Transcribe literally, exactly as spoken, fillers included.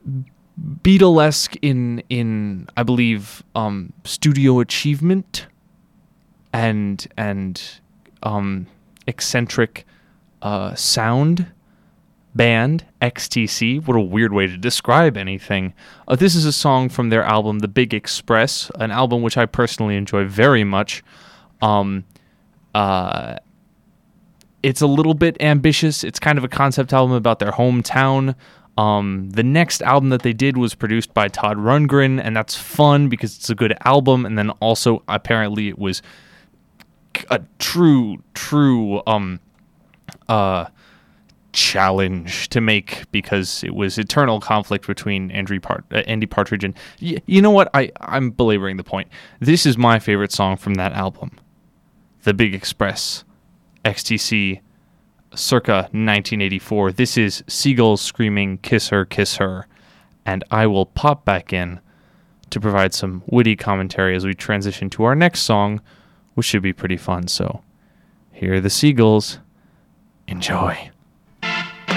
Beatlesque in in I believe um, studio achievement and and um, eccentric uh, sound band. X T C. What a weird way to describe anything. Uh, this is a song from their album The Big Express, an album which I personally enjoy very much. Um, uh, it's a little bit ambitious. It's kind of a concept album about their hometown. Um, the next album that they did was produced by Todd Rundgren, and that's fun because it's a good album. And then also, apparently, it was a true, true um, uh, challenge to make because it was eternal conflict between Andrew Part- uh, Andy Partridge and y- you know what? I I'm belaboring the point. This is my favorite song from that album, The Big Express, X T C. Circa nineteen eighty-four. This is Seagulls screaming, "Kiss her, kiss her," and I will pop back in to provide some witty commentary as we transition to our next song, which should be pretty fun. So, here are the Seagulls. Enjoy.